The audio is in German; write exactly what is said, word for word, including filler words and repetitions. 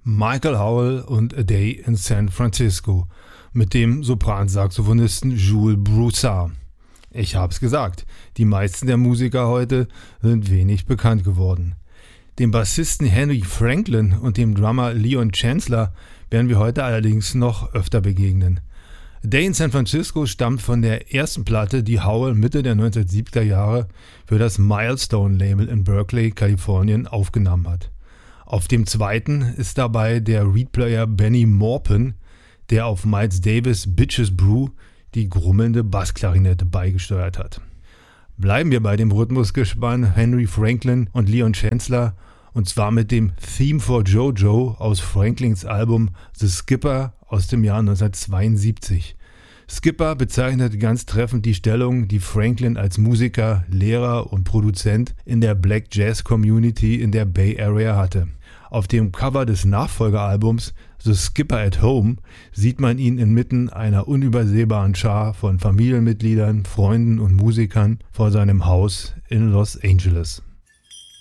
Michael Howell und A Day in San Francisco mit dem Sopransaxophonisten Jules Broussard. Ich hab's gesagt, die meisten der Musiker heute sind wenig bekannt geworden. Dem Bassisten Henry Franklin und dem Drummer Leon Chancellor werden wir heute allerdings noch öfter begegnen. A Day in San Francisco stammt von der ersten Platte, die Howell Mitte der neunzehnhundertsiebziger Jahre für das Milestone-Label in Berkeley, Kalifornien aufgenommen hat. Auf dem zweiten ist dabei der Reedplayer Benny Maupin, der auf Miles Davis' Bitches Brew die grummelnde Bassklarinette beigesteuert hat. Bleiben wir bei dem Rhythmusgespann Henry Franklin und Leon Chancellor, und zwar mit dem Theme for Jojo aus Franklins Album The Skipper aus dem Jahr neunzehnhundertzweiundsiebzig. Skipper bezeichnet ganz treffend die Stellung, die Franklin als Musiker, Lehrer und Produzent in der Black Jazz Community in der Bay Area hatte. Auf dem Cover des Nachfolgealbums The Skipper at Home sieht man ihn inmitten einer unübersehbaren Schar von Familienmitgliedern, Freunden und Musikern vor seinem Haus in Los Angeles.